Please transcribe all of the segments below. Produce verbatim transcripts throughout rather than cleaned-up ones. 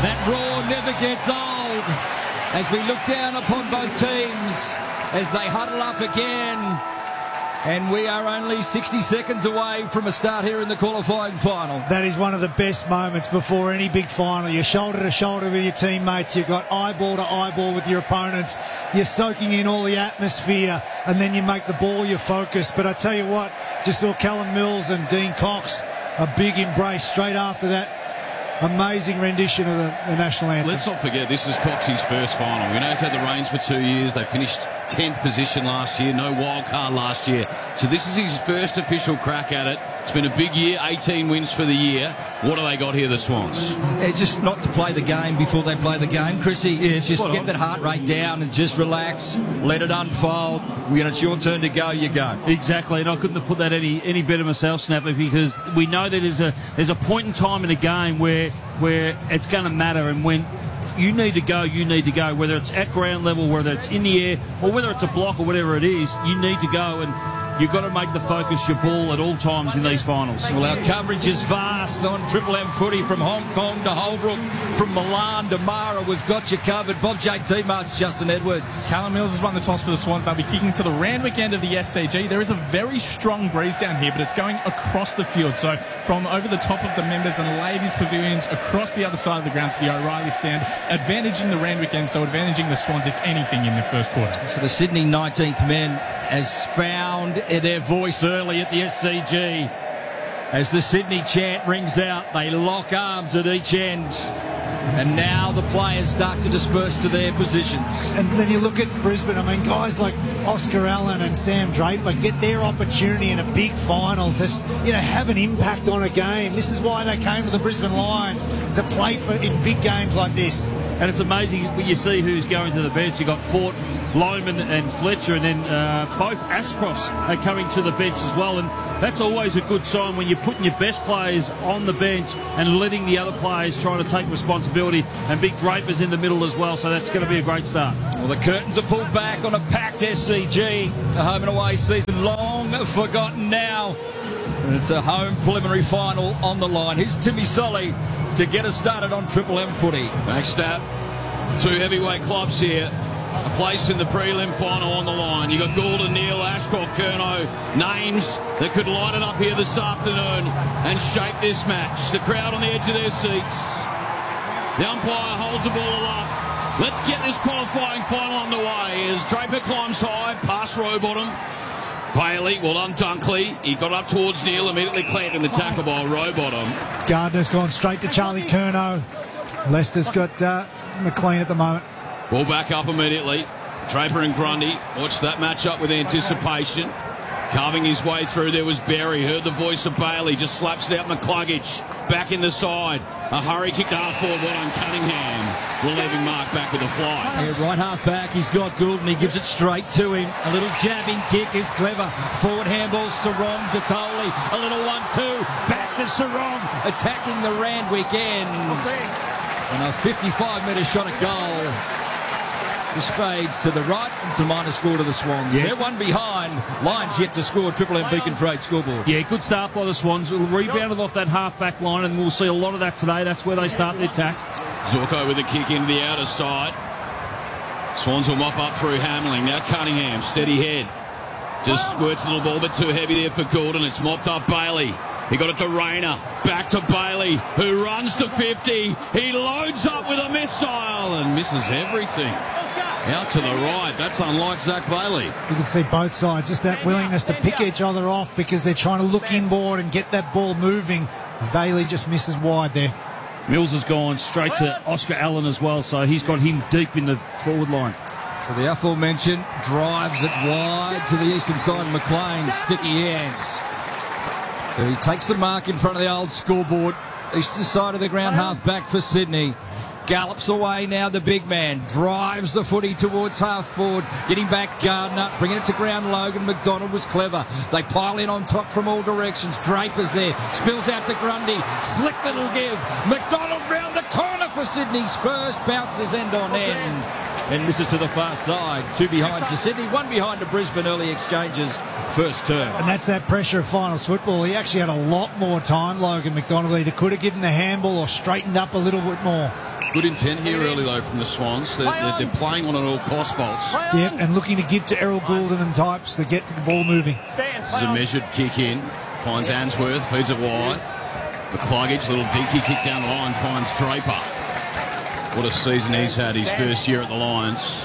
That roar never gets old as we look down upon both teams as they huddle up again. And we are only sixty seconds away from a start here in the qualifying final. That is one of the best moments before any big final. You're shoulder to shoulder with your teammates. You've got eyeball to eyeball with your opponents. You're soaking in all the atmosphere, and then you make the ball your focus. But I tell you what, just saw Callum Mills and Dean Cox, a big embrace straight after that amazing rendition of the, the national anthem. Let's not forget, this is Coxie's first final. We know he's had the reins for two years. They finished tenth position last year, no wild card last year. So this is his first official crack at it. It's been a big year, eighteen wins for the year. What do they got here, the Swans? It's just not to play the game before they play the game, Chrissy. It's just Spot get on. that heart rate down and just relax, let it unfold. When it's your turn to go, you go. Exactly, and I couldn't have put that any any better myself, Snapper, because we know that there's a there's a point in time in the game where where it's going to matter, and when you need to go, you need to go. Whether it's at ground level, whether it's in the air, or whether it's a block or whatever it is, you need to go, and you've got to make the focus your ball at all times in these finals. Well, our coverage is vast on Triple M footy, from Hong Kong to Holbrook, from Milan to Mara. We've got you covered. Bob J. T-Marks, Justin Edwards. Callum Mills has won the toss for the Swans. They'll be kicking to the Randwick end of the S C G. There is a very strong breeze down here, but it's going across the field. So from over the top of the members and ladies pavilions across the other side of the ground to the O'Reilly stand, advantaging the Randwick end, so advantaging the Swans, if anything, in the first quarter. So the Sydney nineteenth men has found their voice early at the S C G. As the Sydney chant rings out, they lock arms at each end. And now the players start to disperse to their positions. And then you look at Brisbane, I mean, guys like Oscar Allen and Sam Draper get their opportunity in a big final to, you know, have an impact on a game. This is why they came to the Brisbane Lions, to play for in big games like this. And it's amazing when you see who's going to the bench. You've got Fort, Loman and Fletcher, and then uh, both Ashcrofts are coming to the bench as well. And that's always a good sign when you're putting your best players on the bench and letting the other players try to take responsibility. And Big Draper's in the middle as well, so that's going to be a great start. Well, the curtains are pulled back on a packed S C G. A home and away season long forgotten now. And it's a home preliminary final on the line. Here's Timmy Solly to get us started on Triple M footy. Next up, two heavyweight clubs here. A place in the prelim final on the line. You got Gould, Neil, Ashcroft, Curnow, names that could light it up here this afternoon and shape this match. The crowd on the edge of their seats. The umpire holds the ball aloft. Let's get this qualifying final underway as Draper climbs high past Rowbottom. Bailey, well done Dunkley. He got up towards Neil, immediately clamping the tackle by Rowbottom. Gardner's gone straight to Charlie Curnow. Leicester's got uh, McLean at the moment. Ball back up immediately. Draper and Grundy. Watch that match up with anticipation. Carving his way through, there was Berry. Heard the voice of Bailey. Just slaps it out McCluggage. Back in the side. A hurry kick to half forward. Well on Cunningham. Relieving Mark back with the flights. Yeah, right half back, he's got Gould and he gives it straight to him. A little jabbing kick is clever. Forward handball, Sarong to Tolley. A little one two. Back to Sarong. Attacking the Randwick end. And a fifty-five metre shot at goal. Just fades to the right. It's a minor score to the Swans. Yeah. They're one behind. Lions yet to score. Triple M Beacon Trade scoreboard. Yeah, good start by the Swans. Rebounded off that half-back line, and we'll see a lot of that today. That's where they start the attack. Zorko with a kick into the outer side. Swans will mop up through Hamling. Now Cunningham, steady head. Just squirts a little ball, but too heavy there for Goulden. It's mopped up Bailey. He got it to Rayner. Back to Bailey, who runs to fifty. He loads up with a missile and misses everything. Out to the right. That's unlike Zach Bailey. You can see both sides, just that willingness to pick each other off because they're trying to look inboard and get that ball moving. As Bailey just misses wide there. Mills has gone straight to Oscar Allen as well, so he's got him deep in the forward line. So the aforementioned drives it wide to the eastern side of McLean. Sticky hands. So he takes the mark in front of the old scoreboard. Eastern side of the ground, half back for Sydney. Gallops away now, the big man. Drives the footy towards half forward. Getting back Gardner. Bringing it to ground. Logan McDonald was clever. They pile in on top from all directions. Draper's there. Spills out to Grundy. Slick little give. McDonald round the corner for Sydney's first. Bounces end on end. And misses to the far side. Two behind to Sydney. One behind to Brisbane. Early exchanges. First term. And that's that pressure of finals football. He actually had a lot more time, Logan McDonald. Either could have given the handball or straightened up a little bit more. Good intent here early, though, from the Swans. They're, they're, they're playing on an all-cost bolts. Yep, and looking to give to Errol Goulden and types to get the ball moving. This is a measured kick in. Finds Answorth, feeds it wide. McCluggage, little dinky kick down the line, finds Draper. What a season he's had, his first year at the Lions.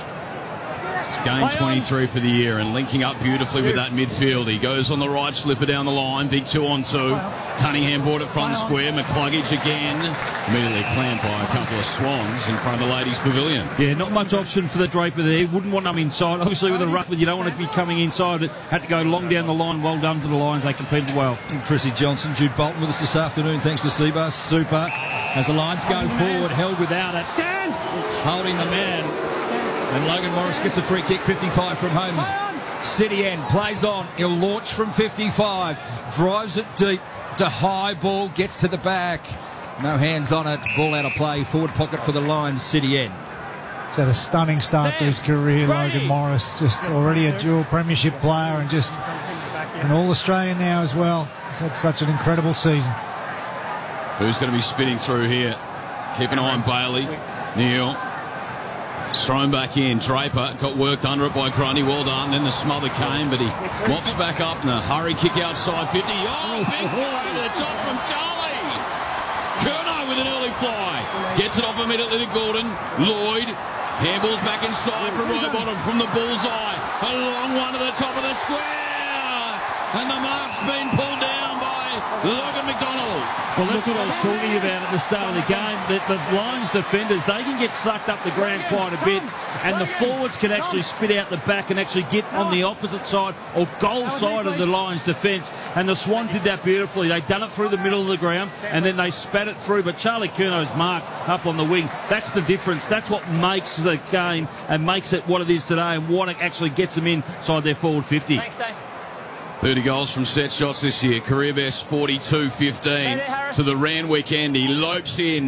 Game twenty-three for the year and linking up beautifully with that midfield. He goes on the right, slipper down the line, big two on two. Cunningham brought it front square, McCluggage again. Immediately clamped by a couple of Swans in front of the ladies' pavilion. Yeah, not much option for the Draper there. Wouldn't want them inside. Obviously with a ruck, but you don't want to be coming inside. It had to go long down the line. Well done to the Lions. They competed well. And Chrissy Johnson, Jude Bolton with us this afternoon, thanks to Seabus. Super. As the Lions go forward, held without it. Stand! Holding the man. And Logan Morris gets a free kick, fifty-five from Holmes. City end, plays on. He'll launch from fifty-five. Drives it deep to high ball, gets to the back. No hands on it. Ball out of play. Forward pocket for the Lions, City end. He's had a stunning start to his career, Logan Morris. Just already a dual premiership player and just an All-Australian now as well. He's had such an incredible season. Who's going to be spinning through here? Keep an eye on Bailey. Neil. It's thrown back in. Draper got worked under it by Grundy. Well done. Then the smother came, but he mops back up in a hurry kick outside fifty. Oh, big fly over the top from Charlie. Curnow with an early fly. Gets it off immediately to Gordon. Lloyd. Handballs back inside for Rowbottom from the bullseye. A long one to the top of the square. And the mark's been pulled down by Logan McDonald. Well, that's what I was talking about at the start of the game. That the Lions defenders, they can get sucked up the ground quite a bit, and the forwards can actually spit out the back and actually get on the opposite side or goal side of the Lions defence. And the Swans did that beautifully. They done it through the middle of the ground, and then they spat it through. But Charlie Curnow's mark up on the wing, that's the difference. That's what makes the game and makes it what it is today, and what it actually gets them inside their forward fifty. Thanks, Dave. thirty goals from set shots this year. Career best forty-two fifteen to the Randwick end. He lopes in.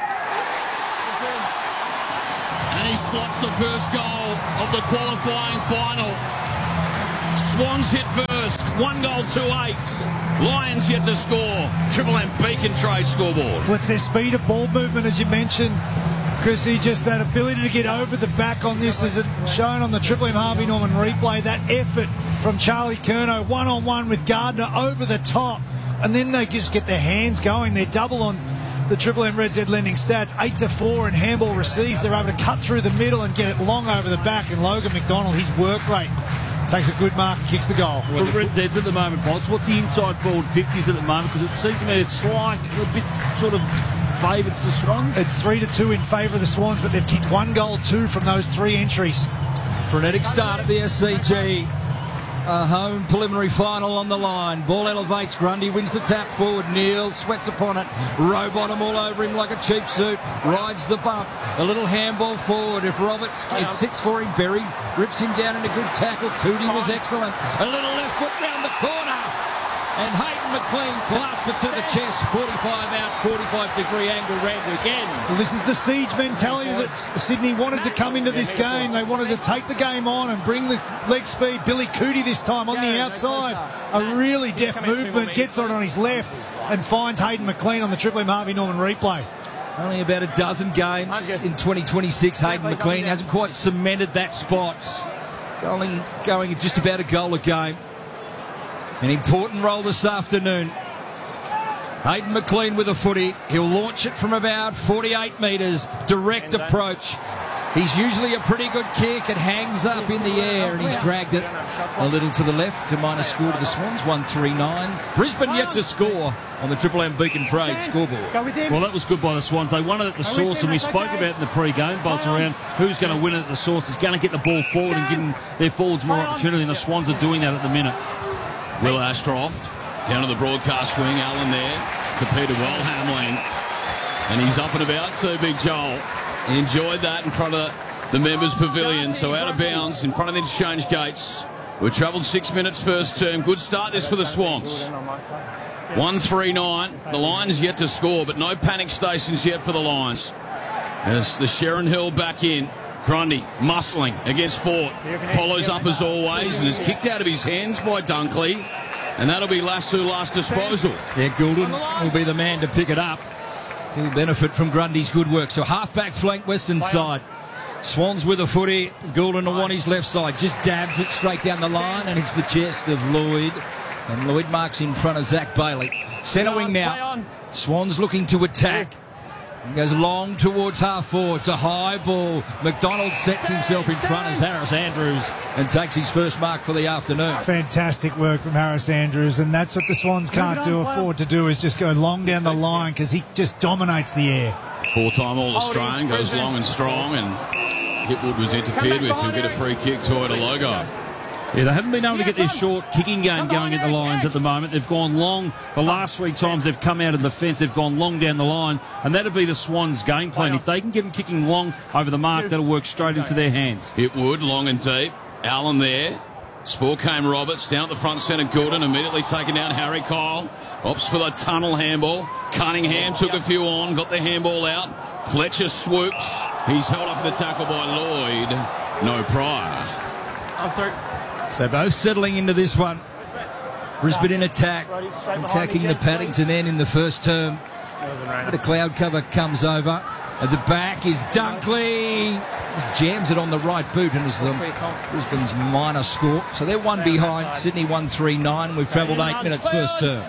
And he slots the first goal of the qualifying final. Swans hit first. One goal, two eights. Lions yet to score. Triple M Beacon Trade scoreboard. What's their speed of ball movement, as you mentioned, Chrissy? Just that ability to get over the back on this, as it shown on the Triple M Harvey Norman replay. That effort from Charlie Curnow, one-on-one with Gardner over the top. And then they just get their hands going. They're double on the Triple M Red Z lending stats. eight to four, and handball receives. They're able to cut through the middle and get it long over the back. And Logan McDonald, his work rate, takes a good mark and kicks the goal. Well, the Red Z's at the moment, Potts. What's the inside forward fifties at the moment? Because it seems to me it's like a bit sort of favoured to Swans. It's three to two in favour of the Swans, but they've kicked one goal, two from those three entries. Frenetic start at the S C G. A home preliminary final on the line. Ball elevates. Grundy wins the tap forward. Neal sweats upon it. Rowbottom all over him like a cheap suit. Rides the bump. A little handball forward. If Roberts, it sits for him. Berry rips him down in a good tackle. Cootie was excellent. A little left foot round the corner. And Hayden McLean clasped it to the chest. forty-five out, forty-five degree angle, Randwick end. Well, this is the siege mentality that Sydney wanted to come into this game. They wanted to take the game on and bring the leg speed. Billy Cootie this time on the outside. A really deft movement. Gets it on his left and finds Hayden McLean on the Triple M Harvey Norman replay. Only about a dozen games in twenty twenty-six. Hayden McLean hasn't quite cemented that spot. Going, going just about a goal a game. An important role this afternoon. Hayden McLean with a footy. He'll launch it from about forty-eight metres. Direct approach. He's usually a pretty good kick. It hangs up in the air, and he's dragged it a little to the left to minus score to the Swans. one three nine. Brisbane yet to score on the Triple M Beacon Trade scoreboard. Well, that was good by the Swans. They won it at the source, and we spoke about in the pre-game bolts around who's going to win it at the source. Is going to get the ball forward and giving their forwards more opportunity, and the Swans are doing that at the minute. Will Ashcroft down to the broadcast wing. Allen there. Competed well, Hamlin. And he's up and about too, Big Joel. He enjoyed that in front of the members' pavilion. So out of bounds in front of the interchange gates. We've travelled six minutes first term. Good start this for the Swans. one three nine. The Lions yet to score, but no panic stations yet for the Lions. As the Sharon Hill back in. Grundy muscling against Fort. Follows up as always and is kicked out of his hands by Dunkley. And that'll be Lassu last disposal. Yeah, Goulden will be the man to pick it up. He'll benefit from Grundy's good work. So half-back flank, western side. Swans with a footy. Goulden on his left side. Just dabs it straight down the line and hits the chest of Lloyd. And Lloyd marks in front of Zach Bailey. Centre wing now. Swans looking to attack. And goes long towards half forward. It's a high ball. McDonald sets himself in front as Harris Andrews and takes his first mark for the afternoon. Fantastic work from Harris Andrews, and that's what the Swans can't do afford to do, is just go long down the line, because he just dominates the air. Four-time All-Australian, goes long and strong, and Hipwood was interfered with. He'll get a free kick to a logo. Yeah, they haven't been able to get their short kicking game going at the Lions at the moment. They've gone long. The last three times they've come out of the fence, they've gone long down the line, and that'll be the Swans' game plan. If they can get them kicking long over the mark, that'll work straight into their hands. Hipwood, long and deep. Allen there. Spokane Roberts down at the front centre. Goulden immediately taking down Harry Kyle. Opts for the tunnel handball. Cunningham took a few on, got the handball out. Fletcher swoops. He's held up in the tackle by Lloyd. No Pryor. I'm through. So both settling into this one. Brisbane in attack, attacking the Paddington end in the first term. The cloud cover comes over. At the back is Dunkley. Jams it on the right boot, and is the Brisbane's minor score. So they're one behind. Sydney one three nine. We've travelled eight minutes first term.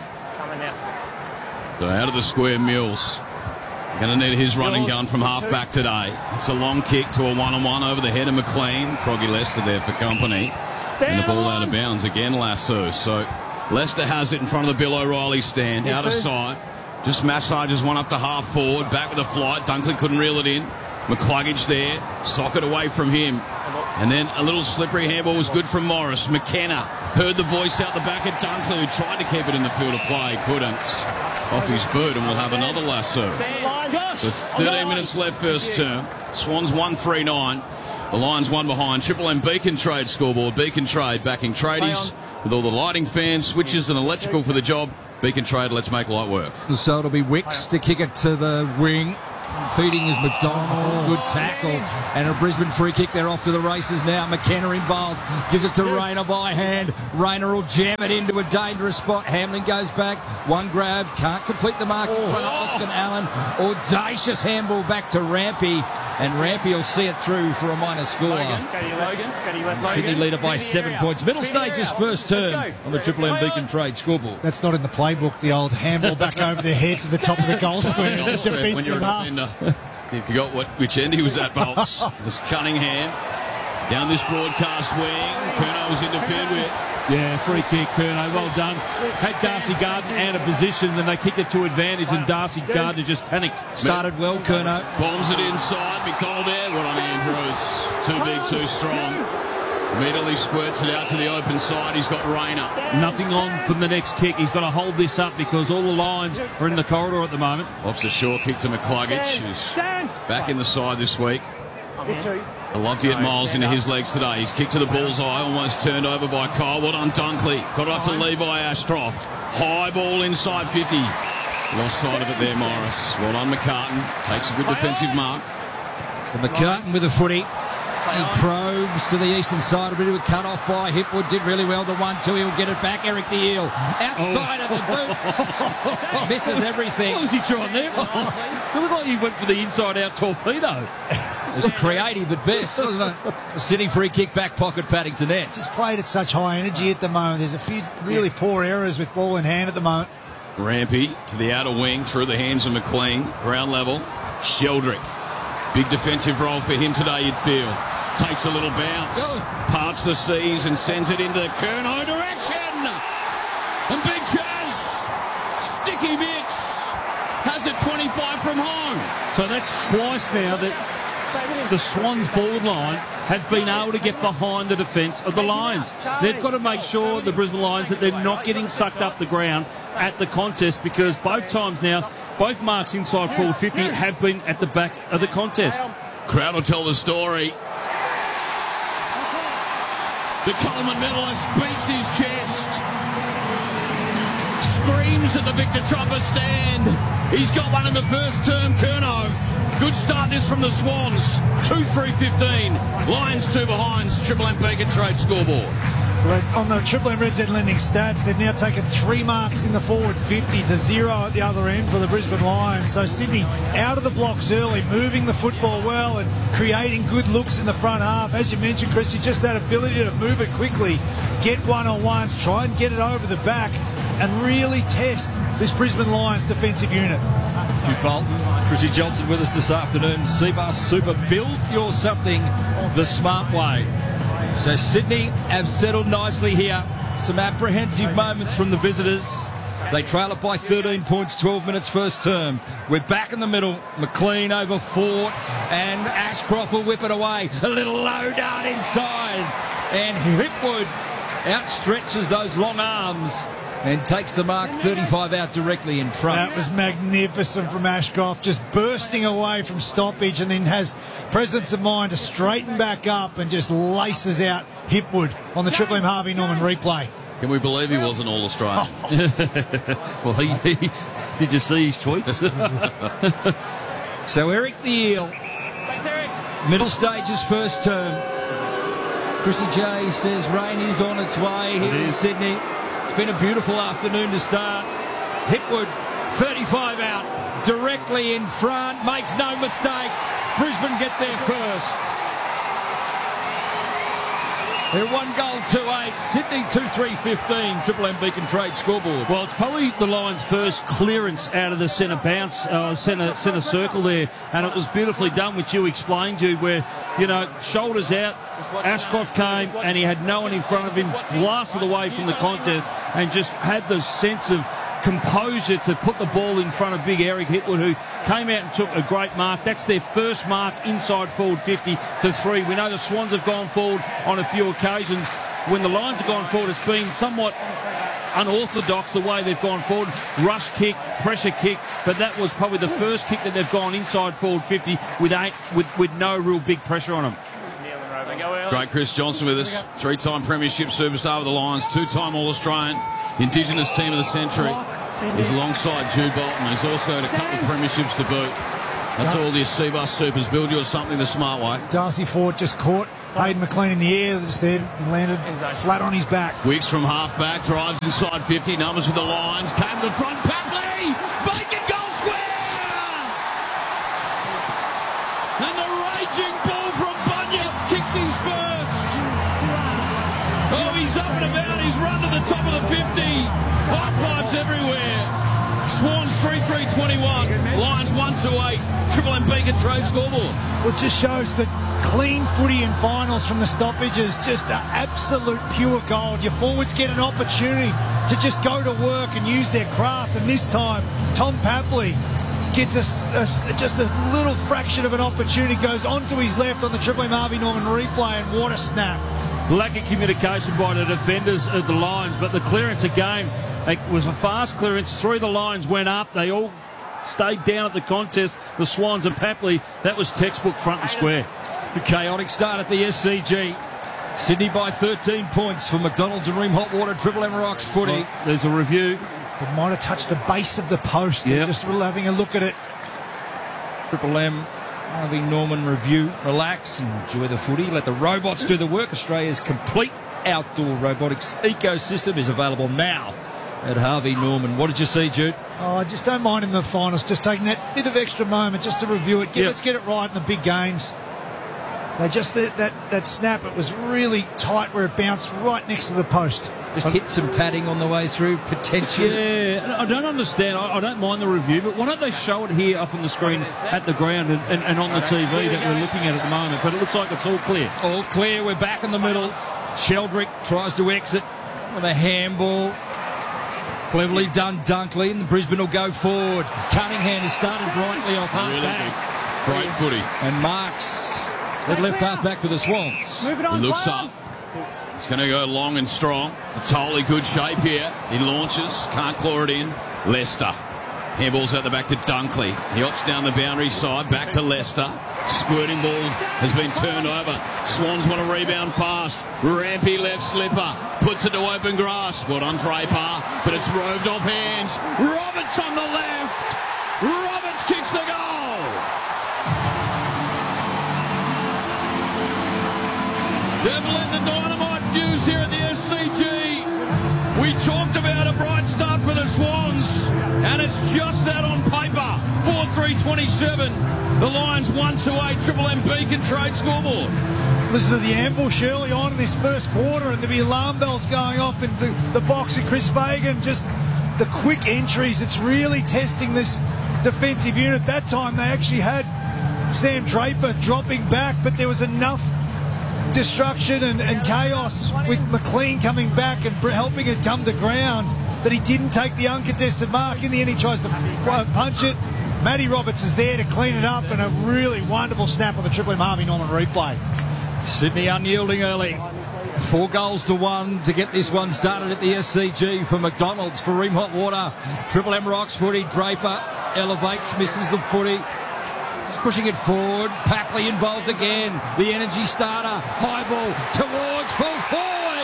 So out of the square, Mills. Going to need his running gun from half-back today. It's a long kick to a one-on-one over the head of McLean. Froggy Lester there for company. And the ball out of bounds again, Lasso. So Lester has it in front of the Bill O'Reilly stand, out of sight. Just massages one up to half forward, back with a flight. Dunkley couldn't reel it in. McCluggage there, socket away from him. And then a little slippery handball was good from Morris. McKenna heard the voice out the back of Dunkley, who tried to keep it in the field of play, couldn't. Off his boot, and we'll have another Lasso. With thirteen minutes left first term. Swans one three nine. The Lions one behind. Triple M Beacon Trade scoreboard. Beacon Trade backing tradies with all the lighting fans, switches and electrical for the job. Beacon Trade, let's make light work. So it'll be Wicks to kick it to the wing. Competing is McDonald. Good tackle. And a Brisbane free kick. They're off to the races now. McKenna involved. Gives it to Rayner by hand. Rayner will jam it into a dangerous spot. Hamlin goes back. One grab. Can't complete the mark in front of Austin Allen. Audacious handball back to Rampy. And Rampy will see it through for a minor score. Sydney leader by seven points. Middle stages first term on the Triple M Beacon Trade scoreboard. That's not in the playbook, the old handball back over the head to the top of the goal square. Goal square when you're a defender. You forgot what which end he was at, Bolts. This Cunningham down this broadcast wing. Curnow was interfered with. Yeah, free kick, Curnow. Well done. Had Darcy Gardner out of position, and they kicked it to advantage, and Darcy Gardner just panicked. Started well, Curnow. Bombs it inside. McDonald there. What on Andrews? Too big, too strong. Immediately squirts it out to the open side. He's got Rayner. Nothing on from the next kick. He's got to hold this up because all the Lions are in the corridor at the moment. Ops a short kick to McCluggage, who's back in the side this week. I love to get Miles into his legs today. He's kicked to the bullseye, almost turned over by Kyle. Well done, Dunkley. Got it up to Levi Ashcroft. High ball inside fifty. Lost sight of it there, Morris. Well done, McCartan. Takes a good defensive mark. So McCartan with a footy. He probes to the eastern side. A bit of a cut off by Hipwood. Did really well. The one two. He'll get it back. Eric the Eel outside oh. of the boot. Misses everything. What was he trying there? It looked like he went for the inside out torpedo. It was creative at best, wasn't it? A Sydney free kick, back pocket, Paddington net. Just played at such high energy at the moment. There's a few really poor errors with ball in hand at the moment. Rampy to the outer wing through the hands of McLean. Ground level. Sheldrick. Big defensive role for him today, you'd feel. Takes a little bounce. Parts the seas and sends it into the Curnow direction. And Big Chaz, sticky mitts, has it twenty-five from home. So that's twice now that the Swans forward line have been able to get behind the defence of the Lions. They've got to make sure, the Brisbane Lions, that they're not getting sucked up the ground at the contest, because both times now, both marks inside forward fifty have been at the back of the contest. Crowd will tell the story. The Coleman medalist beats his chest. Screams at the Victor Trumper stand. He's got one in the first term, Curnow. Good start this from the Swans. two three fifteen. Lions two behind. Triple M Beacon Trade scoreboard. So they, on the Triple M Red Z lending stats, they've now taken three marks in the forward fifty to zero at the other end for the Brisbane Lions. So Sydney out of the blocks early, moving the football well and creating good looks in the front half. As you mentioned, Chrissy, just that ability to move it quickly, get one-on-ones, try and get it over the back and really test this Brisbane Lions defensive unit. Hugh Bolton, Chrissy Johnson with us this afternoon. Cbus Super, build your something the smart way. So Sydney have settled nicely here. Some apprehensive moments from the visitors. They trail it by thirteen points, twelve minutes first term. We're back in the middle. McLean over Fort, and Ashcroft will whip it away. A little low down inside, and Hipwood outstretches those long arms and takes the mark thirty-five out directly in front. That was magnificent from Ashcroft, just bursting away from stoppage and then has presence of mind to straighten back up and just laces out Hipwood on the Triple M Harvey Norman replay. Can we believe he wasn't All-Australian? Oh. Well, he, he, did you see his tweets? So Eric the Eel, middle stages first term. Chrissy J says rain is on its way here in Sydney. It's been a beautiful afternoon to start. Hipwood, thirty-five out, directly in front, makes no mistake. Brisbane get there first. They're one goal, two eight. Sydney two three fifteen. Triple M Beacon Trade scoreboard. Well, it's probably the Lions' first clearance out of the centre bounce, uh, centre centre circle there, and it was beautifully done, which you explained to, where, you know, shoulders out, Ashcroft came and he had no one in front of him, blasted away from the contest, and just had the sense of composure to put the ball in front of big Eric Hipwood, who came out and took a great mark. That's their first mark inside forward fifty to three. We know the Swans have gone forward on a few occasions. When the Lions have gone forward, it's been somewhat unorthodox the way they've gone forward. Rush kick, pressure kick, but that was probably the first kick that they've gone inside forward fifty with eight, with, with no real big pressure on them. Great Chris Johnson with us, three-time premiership superstar with the Lions, two-time All-Australian, Indigenous team of the century. He's alongside Jude Bolton. He's also had a couple of premierships to boot. That's all your Cbus Supers. Build yours something the smart way. Darcy Ford just caught Hayden McLean in the air just then and landed flat on his back. Wicks from half-back, drives inside fifty, numbers with the Lions, came to the front, Papley! Vacant goal square! And the raging ball from Bunyip kicks his first. Oh, he's up and about. He's run to the top of the fifty. High fives everywhere. Swans three three twenty-one. Lions one two eight. Triple M Beacon Trade scoreboard. Well, it just shows that clean footy in finals from the stoppages, just an absolute pure gold. Your forwards get an opportunity to just go to work and use their craft. And this time, Tom Papley gets a, a, just a little fraction of an opportunity, goes onto his left on the Triple M Harvey Norman replay, and what a snap. Lack of communication by the defenders of the Lions, but the clearance again, it was a fast clearance. Three of the Lions went up. They all stayed down at the contest. The Swans and Papley, that was textbook front and square. The chaotic start at the S C G. Sydney by thirteen points for McDonald's and Ream Hot Water Triple M Rocks footy. Well, there's a review. It might have touched the base of the post. Yep. They're just having a look at it. Triple M Harvey Norman review. Relax, enjoy the footy. Let the robots do the work. Australia's complete outdoor robotics ecosystem is available now at Harvey Norman. What did you see, Jude? Oh, I just don't mind in the finals, just taking that bit of extra moment just to review it. Get, Yep. Let's get it right in the big games. They just that, that that snap, it was really tight where it bounced right next to the post. Just hit some padding on the way through, potentially. Yeah, I don't understand. I, I don't mind the review, but why don't they show it here up on the screen at the ground and, and, and on the T V that we're looking at at the moment? But it looks like it's all clear. All clear. We're back in the middle. Sheldrick tries to exit with a handball. Cleverly done, Dunkley, and Brisbane will go forward. Cunningham has started brightly off half Really back. good. Great footy. And Marks at left half back for the Swans. He looks up. He's going to go long and strong. It's totally good shape here. He launches. Can't claw it in. Leicester. Handball's out the back to Dunkley. He opts down the boundary side. Back to Leicester. Squirting ball has been turned over. Swans want to rebound fast. Rampy left slipper. Puts it to open grass. Well done, Draper. But it's roved off hands. Roberts on the left. Roberts kicks the goal. They've let the dynamite fuse here at the S C just that on paper. four three twenty-seven. The Lions one two eight. Triple M Beacon Trade scoreboard. Listen to the ambush early on in this first quarter, and there'll be alarm bells going off in the, the box of Chris Fagan. Just the quick entries. It's really testing this defensive unit. That time they actually had Sam Draper dropping back, but there was enough destruction and, and chaos with McLean coming back and helping it come to ground that he didn't take the uncontested mark. In the end, he tries to punch it. Matty Roberts is there to clean it up, and a really wonderful snap on the Triple M Harvey Norman replay. Sydney unyielding early. Four goals to one to get this one started at the S C G for McDonald's, for Ream Hot Water. Triple M rocks footy. Draper elevates, misses the footy. Just pushing it forward. Papley involved again. The energy starter. High ball towards full forward.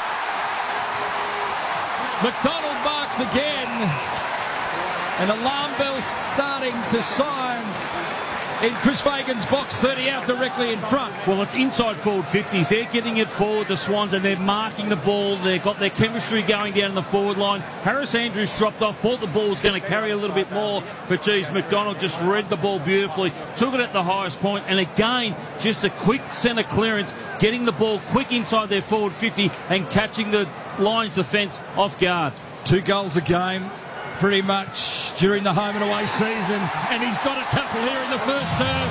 McDonald marks again. An alarm bell starting to sound in Chris Fagan's box thirty out directly in front. Well, it's inside forward fifties. They're getting it forward, the Swans, and they're marking the ball. They've got their chemistry going down the forward line. Harris Andrews dropped off, thought the ball was going to carry a little bit more, but geez, McDonald just read the ball beautifully, took it at the highest point, and again, just a quick centre clearance, getting the ball quick inside their forward fifty and catching the Lions defence off guard. Two goals a game, pretty much during the home and away season, and he's got a couple here in the first term.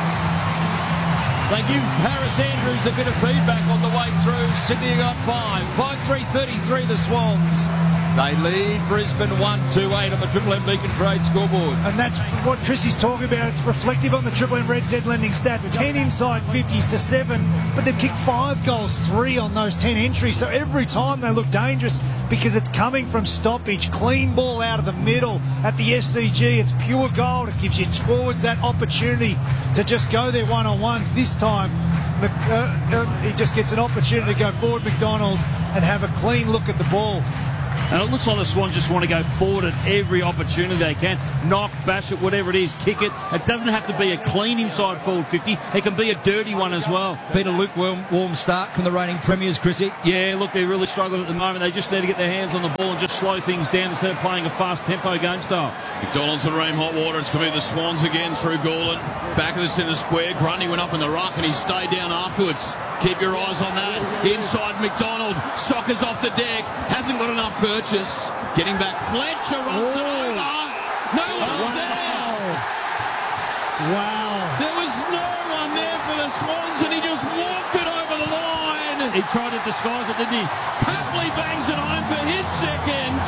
They give Harris Andrews a bit of feedback on the way through. Sydney got five. five three thirty-three the Swans. They lead Brisbane one two eight on the Triple M Beacon Trade scoreboard. And that's what Chrissy's talking about. It's reflective on the Triple M Red Z lending stats. ten inside fifties to seven, but they've kicked five goals, three on those ten entries. So every time they look dangerous because it's coming from stoppage. Clean ball out of the middle at the S C G. It's pure gold. It gives you forwards that opportunity to just go there one-on-ones. This time, uh, uh, he just gets an opportunity to go forward, McDonald, and have a clean look at the ball. And it looks like the Swans just want to go forward at every opportunity they can. Knock, bash it, whatever it is, kick it. It doesn't have to be a clean inside forward fifty. It can be a dirty one as well. Been a lukewarm warm start from the reigning premiers, Chrissy. Yeah, look, they're really struggling at the moment. They just need to get their hands on the ball and just slow things down instead of playing a fast tempo game style. McDonald's and Ream Hot Water. It's going to be the Swans again through Gorlin. Back of the centre square. Grundy went up in the ruck and he stayed down afterwards. Keep your eyes on that. Inside McDonald. Sockers off the deck. Hasn't got enough purchase. Getting back. Fletcher runs it over. No one's wow. there. Wow. There was no one there for the Swans and he just walked it over the line. He tried to disguise it, didn't he? Papley bangs it home for his second.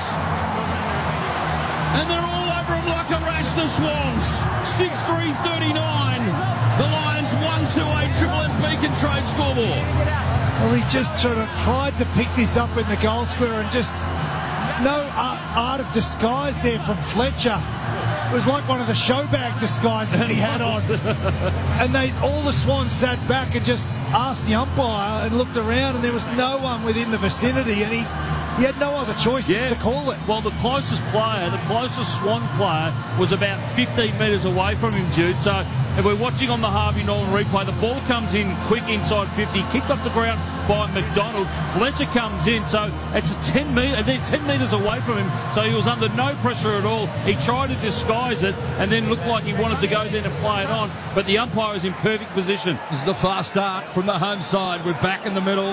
And they're all over him like a rash, the Swans. six three thirty-nine. The Lions one two eight Triple M Beacon Trade scoreboard. Well, he just sort of tried to pick this up in the goal square and just no art, art of disguise there from Fletcher. It was like one of the show bag disguises he had on. And they, all the Swans sat back and just asked the umpire and looked around, and there was no one within the vicinity, and he, he had no other choice Yeah. to call it. Well, the closest player, the closest Swan player, was about fifteen metres away from him, Jude. So if we're watching on the Harvey Norman replay, the ball comes in quick inside fifty, kicked off the ground by McDonald. Fletcher comes in, so it's a ten, metre, ten metres away from him, so he was under no pressure at all. He tried to disguise it and then looked like he wanted to go then and play it on, but the umpire is in perfect position. This is a fast start from the home side. We're back in the middle.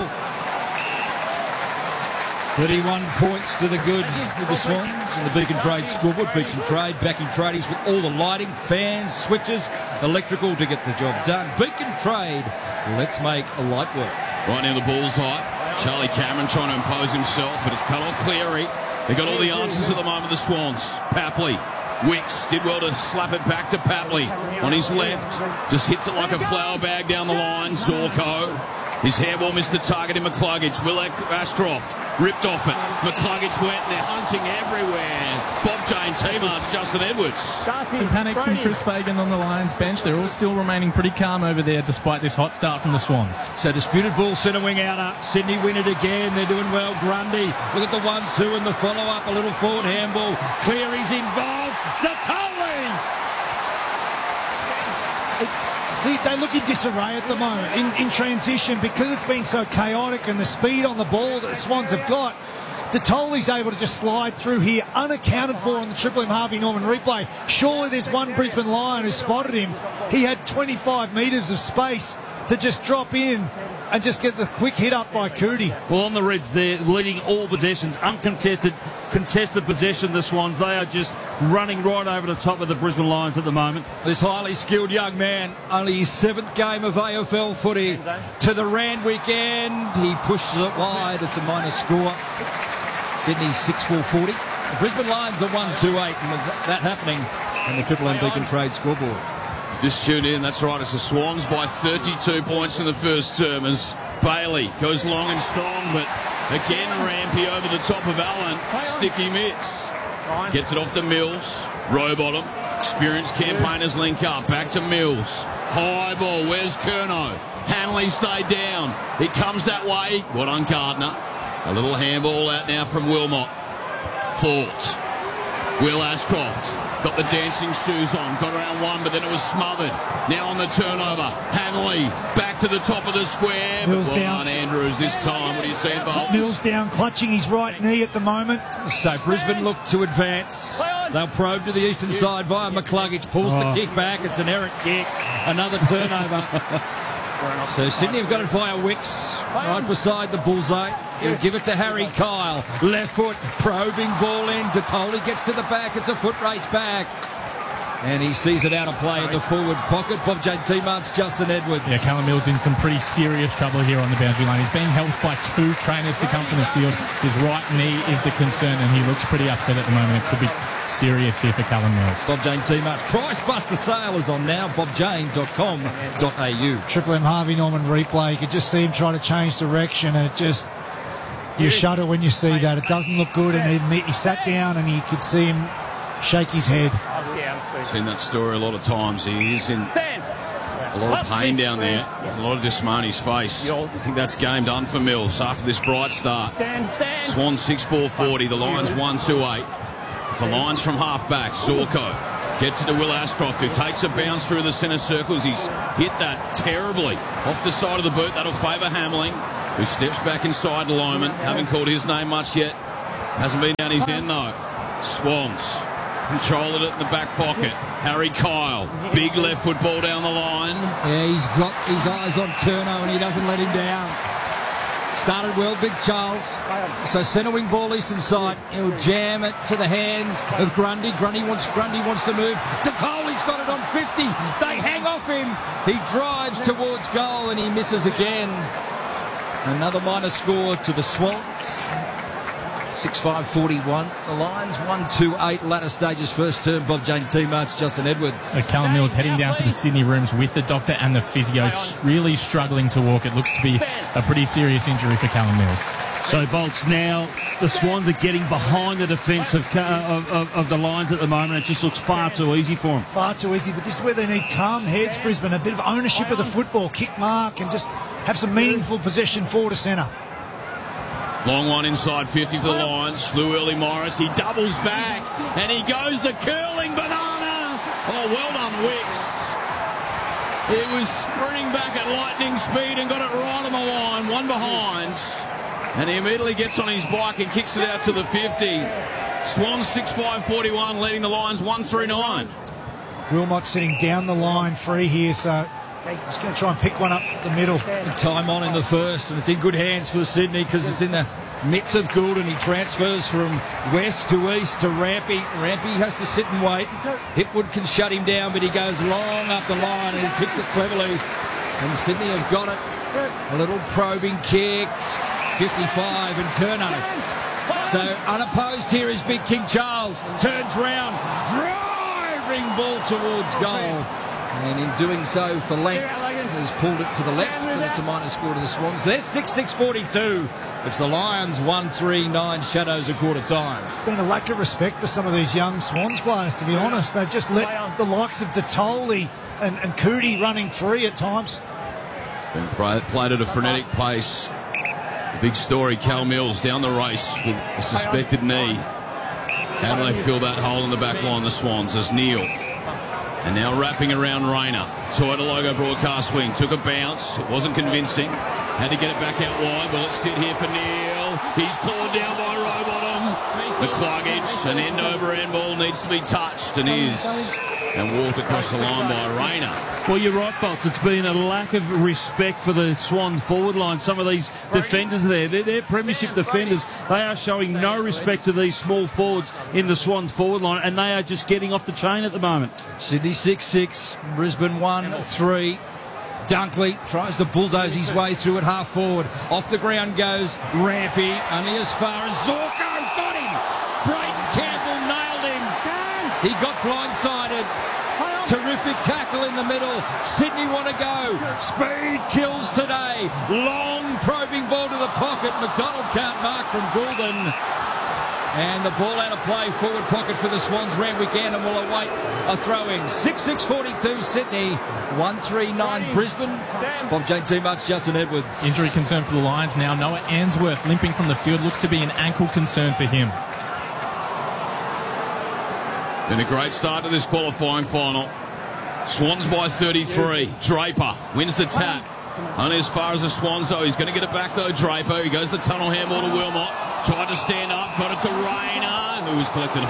thirty-one points to the good with the Swans in the Beacon Trade scoreboard. Beacon Trade backing tradies with all the lighting, fans, switches, electrical to get the job done. Beacon Trade, let's make a light work. Right near the bullseye. Charlie Cameron trying to impose himself, but it's cut off Cleary. They got all the answers at the moment, the Swans. Papley. Wicks did well to slap it back to Papley on his left. Just hits it like a flower bag down the line. Zorko. His hairball missed the target in McCluggage. Willek Ashcroft ripped off it. McCluggage went and they're hunting everywhere. Bob Jane, T-Mars, Justin Edwards. The panic from Chris Fagan on the Lions bench. They're all still remaining pretty calm over there despite this hot start from the Swans. So disputed ball, centre wing outer. Sydney win it again. They're doing well. Grundy. Look at the one two and the follow-up. A little forward handball. Cleary's involved. Tatoli! They, they look in disarray at the moment, in, in transition, because it's been so chaotic and the speed on the ball that the Swans have got. Detoli's able to just slide through here, unaccounted for on the Triple M Harvey Norman replay. Surely there's one Brisbane Lion who spotted him. He had twenty-five metres of space to just drop in and just get the quick hit up by Cootie. Well, on the Reds, they're leading all possessions, uncontested, contested possession. The Swans, they are just running right over the top of the Brisbane Lions at the moment. This highly skilled young man, only his seventh game of A F L footy to the Randwick end. He pushes it wide. It's a minor score. Sydney six four forty. The Brisbane Lions are one two eight, and with that happening on the Triple M Beacon Trade scoreboard. Just tuned in, that's right, it's the Swans by thirty-two points in the first term as Bailey goes long and strong, but again Rampy over the top of Allen. Sticky mitts. Gets it off to Mills. Rowbottom. Experienced campaigners link up. Back to Mills. High ball. Where's Curnow? Hanley stayed down. It comes that way. What on Gardner? A little handball out now from Wilmot. Thought. Will Ashcroft. Got the dancing shoes on, got around one, but then it was smothered. Now on the turnover, Hanley back to the top of the square. Mills but well down. on Andrews this time. What do you see, Bolts? Mills down, clutching his right knee at the moment. So Brisbane look to advance. They'll probe to the eastern side via McCluggage. Pulls Oh. the kick back. It's an errant kick. Another turnover. So Sydney have got it via Wicks, right beside the bullseye. He'll give it to Harry Kyle. Left foot, probing ball in. Detoli gets to the back. It's a foot race back. And he sees it out of play in the forward pocket. Bob J. T-Marks, Justin Edwards. Yeah, Callum Mills in some pretty serious trouble here on the boundary line. He's being helped by two trainers to come from the field. His right knee is the concern, and he looks pretty upset at the moment. It could be serious here for Callum Mills. Bob Jane T-Marks. Price Buster sale is on now. bob jane dot com dot a u. Triple M Harvey Norman replay. You could just see him trying to change direction, and it just... You shudder when you see that. It doesn't look good, and he, he sat down and you could see him shake his head. Seen that story a lot of times. He is in a lot of pain down there. A lot of dismay on his face. I think that's game done for Mills after this bright start. Swans six four forty. The Lions one two eight. It's the Lions from half back. Zorko gets it to Will Ashcroft, who takes a bounce through the centre circles. He's hit that terribly off the side of the boot. That'll favour Hamling, who steps back inside Loman. Haven't called his name much yet. Hasn't been down his end though. Swans control it in the back pocket. Harry Kyle, big left foot ball down the line. Yeah, he's got his eyes on Curnow and he doesn't let him down. Started well, Big Charles. So centre wing ball eastern side. He'll jam it to the hands of Grundy. Grundy wants Grundy wants to move. Detoli's got it on fifty. They hang off him. He drives towards goal and he misses again. Another minor score to the Swans. six five forty-one. The Lions one two eight. Latter stages first term. Bob Jane T-Marks, Justin Edwards. So Callum Mills heading down to the Sydney rooms with the doctor and the physio, really struggling to walk. It looks to be a pretty serious injury for Callum Mills. So, Bolts, now the Swans are getting behind the defence of, of, of, of the Lions at the moment. It just looks far too easy for them. Far too easy, but this is where they need calm heads, Brisbane. A bit of ownership of the football, kick mark, and just have some meaningful possession forward to centre. Long one inside fifty for the Lions. Flew early Morris. He doubles back and he goes the curling banana. Oh, well done, Wicks. He was sprinting back at lightning speed and got it right on the line. One behind. And he immediately gets on his bike and kicks it out to the fifty. Swans six five forty-one, leading the Lions one three nine. Wilmot sitting down the line free here, so he's going to try and pick one up the middle. Time on in the first, and it's in good hands for Sydney because it's in the midst of Goulden. He transfers from west to east to Rampy. Rampy has to sit and wait. Hipwood can shut him down, but he goes long up the line and he kicks it cleverly. And Sydney have got it. A little probing kick. fifty-five and Curnow. So unopposed here is Big King Charles. Turns round. Driving ball towards goal. And in doing so for length, has pulled it to the left, and it's a minor score to the Swans. They're six six forty-two. It's the Lions one three nine, Shadows a quarter time. Been a lack of respect for some of these young Swans players, to be honest. They've just let the likes of Detoli and, and Cootie running free at times. Been played at a frenetic pace. The big story, Cal Mills down the race with a suspected knee. How do they fill that hole in the back line, the Swans, as Neil. And now wrapping around Rayner. Toyota logo broadcast wing. Took a bounce. It wasn't convincing. Had to get it back out wide. Well, let's sit here for Neil. He's clawed down by McCluggage, an end-over-end ball needs to be touched, and is. And walked across the line by Rayner. Well, you're right, Bolts. It's been a lack of respect for the Swans forward line. Some of these defenders there, they're, they're premiership defenders. They are showing no respect to these small forwards in the Swans forward line, and they are just getting off the chain at the moment. Sydney six six, Brisbane one three. Dunkley tries to bulldoze his way through at half forward. Off the ground goes Rampy, only as far as Zorko. Got him! Brayden Campbell nailed him. He got blindsided. Terrific tackle in the middle. Sydney want to go. Speed kills today. Long probing ball to the pocket. McDonald can't mark from Goulden. And the ball out of play, forward pocket for the Swans. Randwick and will await a throw-in. six six forty-two Sydney, one three nine Brisbane. Bob Jane teammates Justin Edwards. Injury concern for the Lions now. Noah Answorth limping from the field. Looks to be an ankle concern for him. Been a great start to this qualifying final. Swans by thirty-three. Draper wins the tap. Only as far as the Swans, though. He's going to get it back, though, Draper. He goes the tunnel handball to Wilmot. Tried to stand up, got it to Rayner, who was collected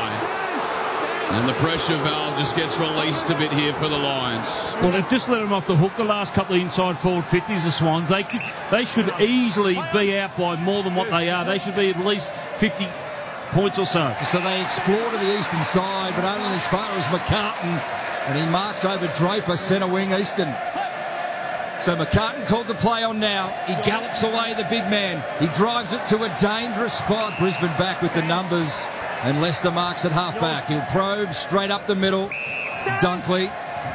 high. And the pressure valve just gets released a bit here for the Lions. Well, they've just let them off the hook the last couple of inside forward fifties, the Swans. They, could, they should easily be out by more than what they are. They should be at least fifty points or so. So they explore to the eastern side, but only as far as McCartan. And he marks over Draper, centre wing, Easton. So McCartan called to play on now. He gallops away, the big man. He drives it to a dangerous spot. Brisbane back with the numbers. And Lester marks at half-back. He'll probe straight up the middle. Dunkley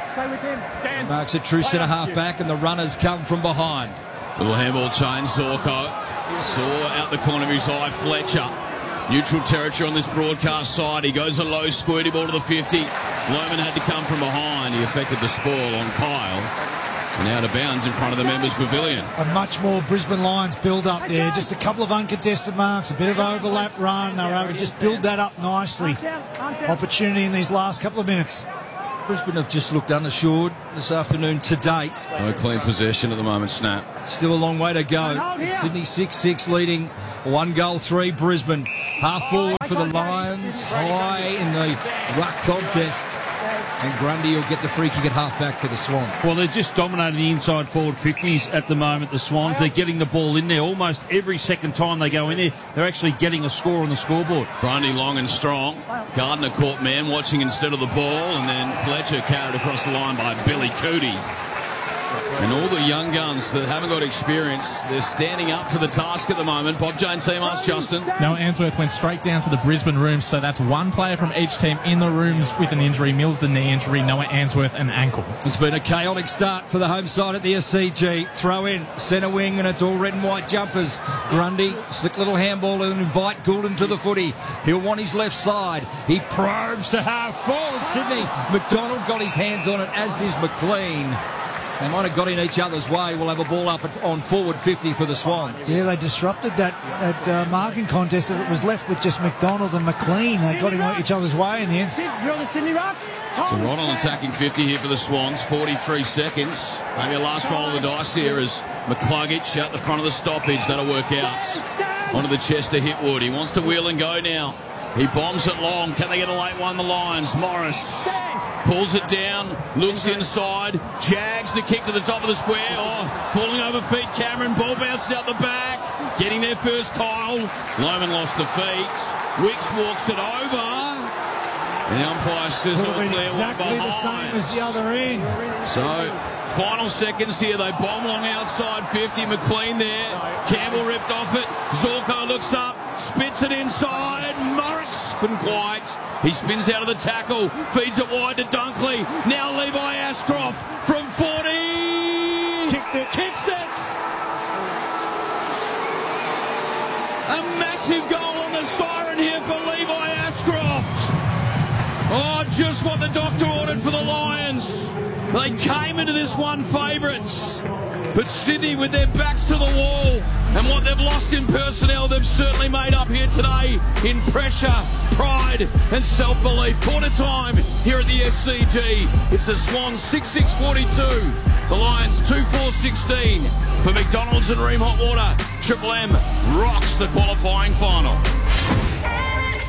marks a true centre half-back, and the runners come from behind. Little handball change. Zorko saw out the corner of his eye Fletcher. Neutral territory on this broadcast side. He goes a low squirty ball to the fifty. Lohman had to come from behind. He affected the spoil on Kyle. And out of bounds in front of the members' pavilion. A much more Brisbane Lions build up there. Just a couple of uncontested marks, a bit of overlap run. They were able to just build that up nicely. Opportunity in these last couple of minutes. Brisbane have just looked unassured this afternoon to date. No clean possession at the moment, Snap. Still a long way to go. It's Sydney six six leading. One goal, three Brisbane. Half forward for the Lions. High in the ruck contest. And Grundy will get the free kick at half-back for the Swans. Well, they're just dominating the inside forward fifties at the moment, the Swans. They're getting the ball in there almost every second time they go in there. They're actually getting a score on the scoreboard. Grundy long and strong. Gardner caught man watching instead of the ball, and then Fletcher carried across the line by Billy Cootie. And all the young guns that haven't got experience, they're standing up to the task at the moment. Bob Jones team asks Justin. Noah Answorth went straight down to the Brisbane rooms, so that's one player from each team in the rooms with an injury. Mills the knee injury, Noah Answorth an ankle. It's been a chaotic start for the home side at the S C G. Throw in, centre wing, and it's all red and white jumpers. Grundy, slick little handball and invite Goulden to the footy. He'll want his left side. He probes to half forward. Sydney. McDonald got his hands on it, as does McLean. They might have got in each other's way. We'll have a ball up at, on forward fifty for the Swans. Yeah, they disrupted that, that uh, marking contest. It was left with just McDonald and McLean. They got in each other's way in the end. You're on the Sydney Rock. So right on attacking fifty here for the Swans. forty-three seconds. Maybe a last roll of the dice here as McCluggage out the front of the stoppage. That'll work out. Onto the chest of Hitwood. He wants to wheel and go now. He bombs it long. Can they get a late one? The Lions. Morris pulls it down, looks inside, jags the kick to the top of the square. Oh, falling over feet. Cameron, ball bounced out the back. Getting there first, Kyle. Lohman lost the feet. Wicks walks it over. And the umpire says all clear, exactly one behind. the same as the other end. So, final seconds here. They bomb long outside fifty. McLean there. Campbell ripped off it. Zorko looks up, spits it inside. Morris couldn't quite. He spins out of the tackle, feeds it wide to Dunkley. Now Levi Ashcroft from forty. Kicked it. Kicks it. A massive goal on the siren here for Levi Ashcroft. Oh, just what the doctor ordered for the Lions. They came into this one favourites. But Sydney, with their backs to the wall and what they've lost in personnel, they've certainly made up here today in pressure, pride and self-belief. Quarter time here at the S C G. It's the Swans six six forty-two. The Lions two four sixteen. For McDonald's and Ream Hot Water, Triple M rocks the qualifying final.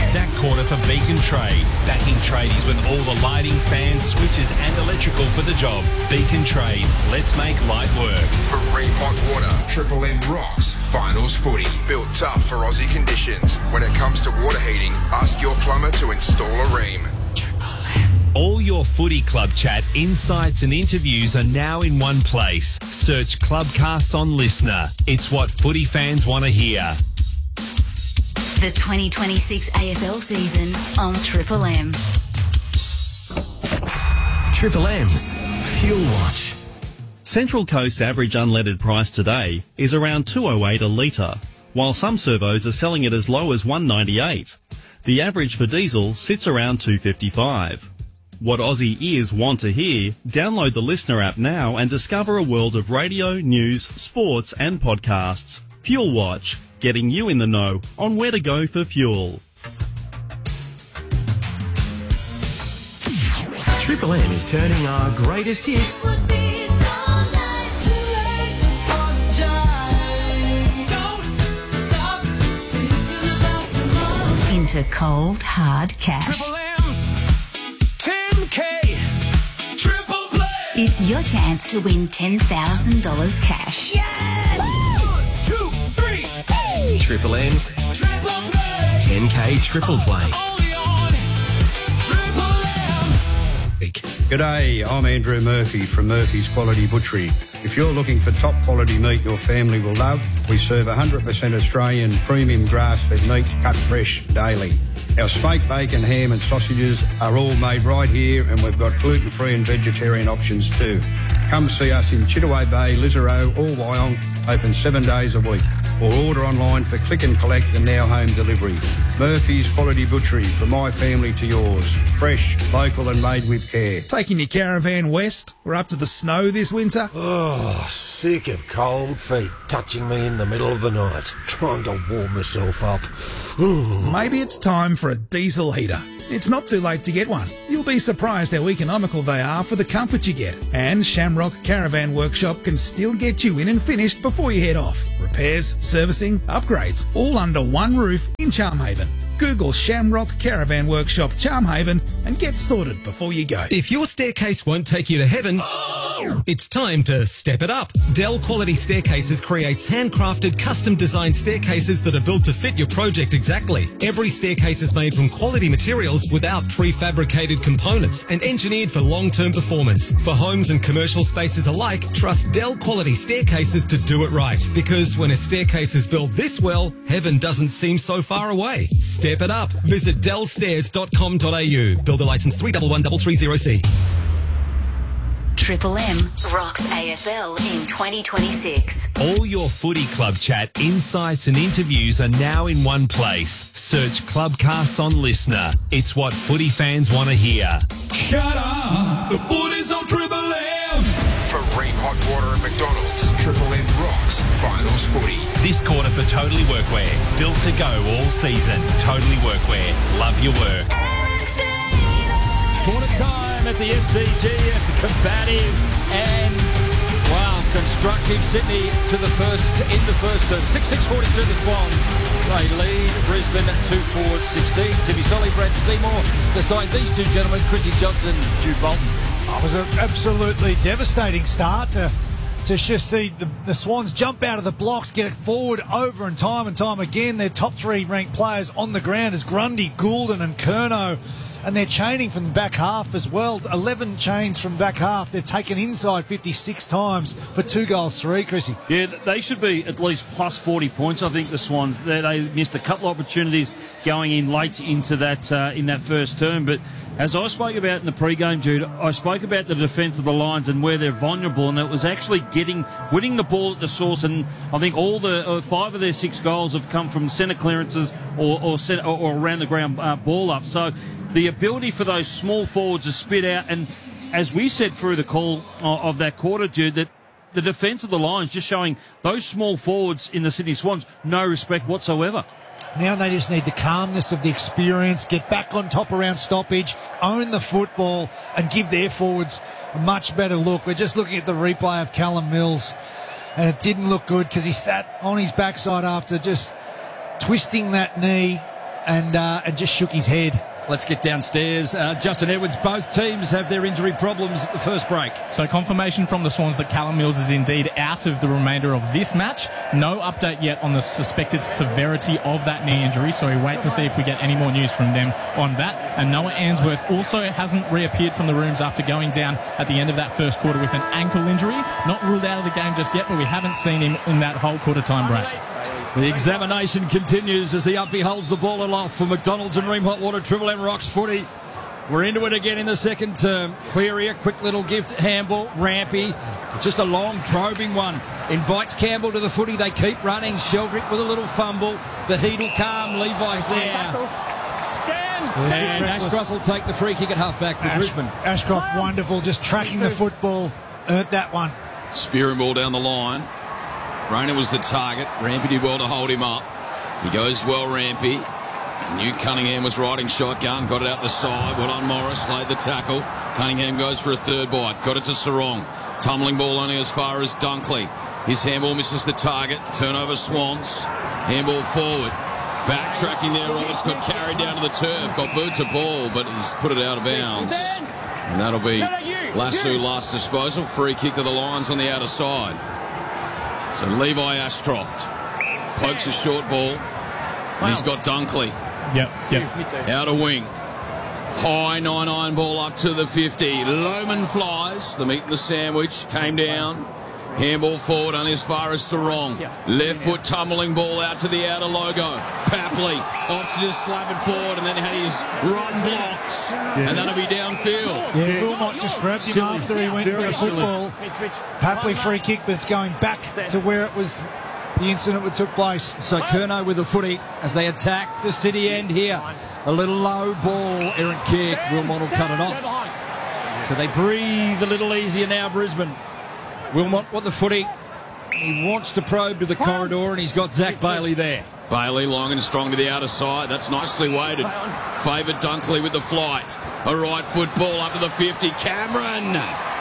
That quarter for Beacon Trade. Backing tradies with all the lighting, fans, switches and electrical for the job. Beacon Trade. Let's make light work. For Ream Hot Water, Triple M rocks finals footy. Built tough for Aussie conditions. When it comes to water heating, ask your plumber to install a Ream. All your footy club chat, insights and interviews are now in one place. Search Clubcast on Listener. It's what footy fans want to hear. The twenty twenty-six A F L season on Triple M. Triple M's Fuel Watch. Central Coast's average unleaded price today is around two oh eight a litre, while some servos are selling it as low as one ninety-eight. The average for diesel sits around two fifty-five. What Aussie ears want to hear? Download the Listener app now and discover a world of radio, news, sports and podcasts. Fuel Watch, getting you in the know on where to go for fuel. Triple M is turning our greatest hits into cold, hard cash. ten K Triple Play. It's your chance to win ten thousand dollars cash. One, two, three, hey. Triple M's Triple Play. ten K Triple Play. Only on Triple M. G'day, I'm Andrew Murphy from Murphy's Quality Butchery. If you're looking for top quality meat your family will love, we serve one hundred percent Australian premium grass-fed meat cut fresh daily. Our steak, bacon, ham and sausages are all made right here, and we've got gluten-free and vegetarian options too. Come see us in Chittaway Bay, Lisarow or Wyong, open seven days a week. Or order online for click and collect and now home delivery. Murphy's Quality Butchery, for my family to yours. Fresh, local and made with care. Taking your caravan west? We're up to the snow this winter? Oh, sick of cold feet touching me in the middle of the night, trying to warm myself up. Maybe it's time for a diesel heater. It's not too late to get one. You'll be surprised how economical they are for the comfort you get. And Shamrock Caravan Workshop can still get you in and finished before you head off. Repairs, servicing, upgrades, all under one roof in Charmhaven. Google Shamrock Caravan Workshop Charmhaven and get sorted before you go. If your staircase won't take you to heaven, it's time to step it up. Dell Quality Staircases creates handcrafted, custom-designed staircases that are built to fit your project exactly. Every staircase is made from quality materials without prefabricated components and engineered for long-term performance. For homes and commercial spaces alike, trust Dell Quality Staircases to do it right. Because when a staircase is built this well, heaven doesn't seem so far away. Step it up. Visit dell stairs dot com dot a u. Builder license three one one three three zero C. Triple M rocks A F L in twenty twenty-six. All your footy club chat, insights and interviews are now in one place. Search Clubcast on Listener. It's what footy fans want to hear. Shut up! The footy's on Triple M. For Ream Hot Water and McDonald's, Triple M rocks finals footy. This quarter for Totally Workwear. Built to go all season. Totally Workwear. Love your work. Quarter time at the S C G. It's a combative and, wow, constructive Sydney to the first, in the first term. six six forty-two the Swans. They lead Brisbane two four sixteen. Timmy Solly, Brad Seymour. Beside these two gentlemen, Chrissy Johnson, Jude Bolton. It was an absolutely devastating start to, to just see the, the Swans jump out of the blocks, get it forward over and time and time again. Their top three ranked players on the ground is Grundy, Goulden and Curnow. And they're chaining from the back half as well. eleven chains from back half. They've taken inside fifty-six times for two goals, three, Chrissy. Yeah, they should be at least plus forty points, I think, the Swans. They, they missed a couple of opportunities going in late into that uh, in that first term. But as I spoke about in the pre-game, Jude, I spoke about the defence of the Lions and where they're vulnerable, and it was actually getting winning the ball at the source. And I think all the uh, five of their six goals have come from centre clearances or or, center, or, or around the ground uh, ball up. So the ability for those small forwards to spit out, and as we said through the call of that quarter, Jude, that the defence of the Lions just showing those small forwards in the Sydney Swans no respect whatsoever. Now they just need the calmness of the experience, get back on top around stoppage, own the football and give their forwards a much better look. We're just looking at the replay of Callum Mills and it didn't look good because he sat on his backside after just twisting that knee and uh, and just shook his head. Let's get downstairs. Uh, Justin Edwards, both teams have their injury problems at the first break. So confirmation from the Swans that Callum Mills is indeed out of the remainder of this match. No update yet on the suspected severity of that knee injury, so we wait to see if we get any more news from them on that. And Noah Answorth also hasn't reappeared from the rooms after going down at the end of that first quarter with an ankle injury. Not ruled out of the game just yet, but we haven't seen him in that whole quarter time break. The examination continues as the Uppy holds the ball aloft for McDonald's and Ream Hot Water Triple M Rocks footy. We're into it again in the second term. Cleary, a quick little gift. Handball, Rampy, just a long probing one. Invites Campbell to the footy. They keep running. Sheldrick with a little fumble. The heat will calm. Levi's there. And Ashcroft will take the free kick at half-back for Ash- Brisbane. Ashcroft, wonderful, just tracking the football. Earned that one. Spearing ball down the line. Rayner was the target. Rampy did well to hold him up. He goes well, Rampy. New Cunningham was riding shotgun, got it out the side. Well on Morris, laid the tackle. Cunningham goes for a third bite, got it to Sarong. Tumbling ball only as far as Dunkley. His handball misses the target. Turnover Swans. Handball forward. Backtracking there, Roberts got carried down to the turf. Got boots of ball, but he's put it out of bounds. And that'll be Lassu last disposal. Free kick to the Lions on the outer side. So Levi Ashcroft pokes a short ball. And he's got Dunkley. Yep, yep. Outer wing. High nine iron ball up to the fifty. Lohman flies. The meat and the sandwich came down. Handball forward only as far as Sarong. Left foot tumbling ball out to the outer logo. Papley opts to just slap it forward and then had his run blocked. Yeah. And that'll be downfield. Yeah, Wilmot just grabbed him Silly. after he went to the football. Papley free kick, but it's going back to where it was. The incident that took place. So Curnow with the footy as they attack the city end here. A little low ball, errant kick. Wilmot will cut it off. So they breathe a little easier now, Brisbane. Wilmot with the footy. He wants to probe to the corridor and he's got Zach Bailey there. Bailey long and strong to the outer side. That's nicely weighted. Favoured Dunkley with the flight. A right foot ball up to the fifty. Cameron.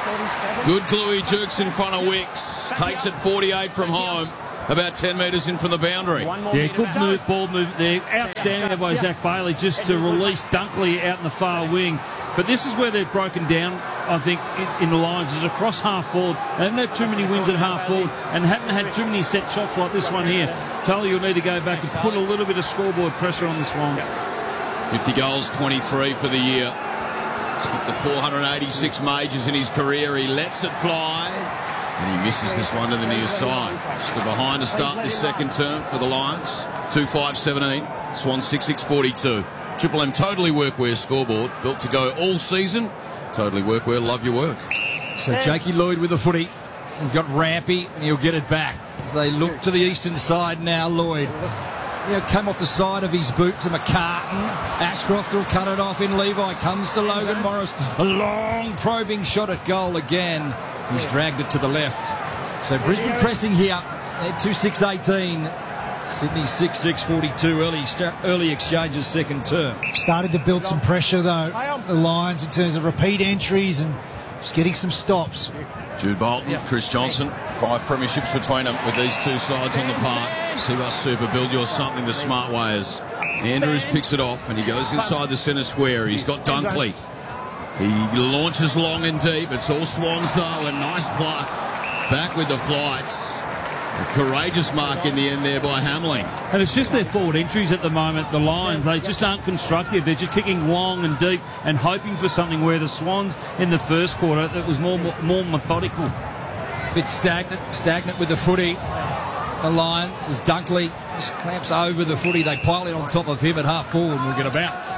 Good glue he jerks in front of Wicks. Takes it forty-eight from home. About ten metres in from the boundary. Yeah, good move, ball move there. Outstanding there by Zach Bailey just to release Dunkley out in the far wing. But this is where they've broken down, I think, in, in the Lions, is across half forward. They haven't had too many wins at half forward and haven't had too many set shots like this one here. Tully will need to go back and put a little bit of scoreboard pressure on the Swans. fifty goals, twenty-three for the year. He's kicked the four hundred eighty-six majors in his career. He lets it fly. And he misses this one to the near side. Just a behind to start this second term for the Lions. two five seventeen. Swans six six forty-two. Triple M Totally Workwear scoreboard. Built to go all season. Totally Workwear, love your work. So Jakey Lloyd with the footy. He's got Rampy and he'll get it back. As they look to the eastern side now, Lloyd. You know, came off the side of his boot to McCartan. Ashcroft will cut it off in Levi. Comes to Logan Morris. A long probing shot at goal again. He's dragged it to the left. So Brisbane pressing here. They're two six eighteen. Sydney six six forty-two. Early, early exchanges second term. Started to build some pressure, though, the Lions, in terms of repeat entries and just getting some stops. Jude Bolton, Chris Johnson, five premierships between them with these two sides on the park. Seabus Super, build yours something the smart way as Andrews picks it off and he goes inside the centre square. He's got Dunkley. He launches long and deep. It's all Swans, though. A nice pluck. Back with the flights. A courageous mark in the end there by Hamling. And it's just their forward entries at the moment, the Lions. They just aren't constructive. They're just kicking long and deep and hoping for something, where the Swans in the first quarter, that was more more methodical. Bit stagnant, stagnant with the footy. The Lions, as Dunkley just clamps over the footy. They pile in on top of him at half forward and we'll get a bounce.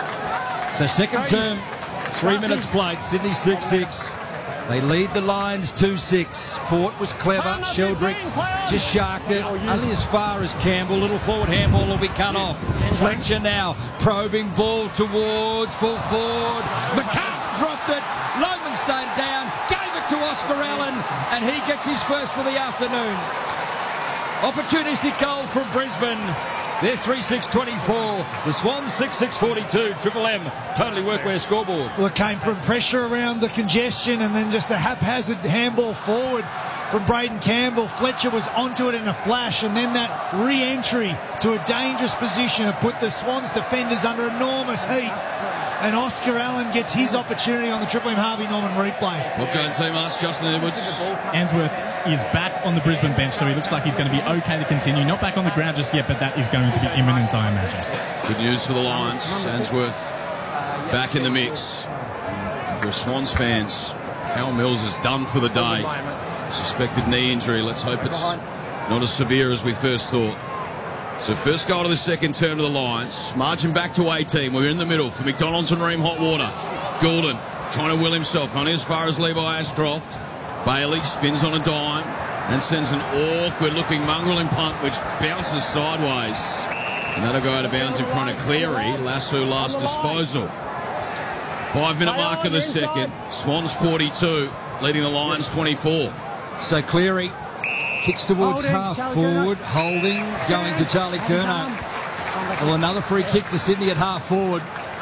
So second term. Three minutes played, Sydney six six. They lead the Lions two six. Fort was clever. Sheldrick just sharked it. Only as far as Campbell. Little forward handball will be cut off. Fletcher now probing ball towards full forward. McCartan dropped it. Loman stayed down. Gave it to Oscar Allen. And he gets his first for the afternoon. Opportunistic goal from Brisbane. They're three six twenty-four. The Swans six six forty-two. Triple M Totally Workwear scoreboard. Well, it came from pressure around the congestion and then just the haphazard handball forward. from Braden Campbell. Fletcher was onto it in a flash, and then that re-entry to a dangerous position have put the Swans defenders under enormous heat. And Oscar Allen gets his opportunity on the Triple M Harvey Norman replay. Bob Jones team asks Justin Edwards. Answorth is back on the Brisbane bench, so he looks like he's going to be okay to continue. Not back on the ground just yet, but that is going to be imminent, I imagine. Good news for the Lions. Answorth back in the mix. For Swans fans, Cal Mills is done for the day. Suspected knee injury. Let's hope it's not as severe as we first thought. So first goal of the second term to the Lions. Margin back to eighteen. We're in the middle for McDonald's and Ream Hotwater. Goulden trying to will himself only as far as Levi Ashcroft. Bailey spins on a dime and sends an awkward-looking mongrelling punt which bounces sideways. And that'll go out of bounds in front of Cleary. Lasso last disposal. Five-minute mark of the second. Swans forty-two, leading the Lions twenty-four. So Cleary kicks towards half forward, holding, going to Charlie Curnow. Well, another free kick to Sydney at half forward.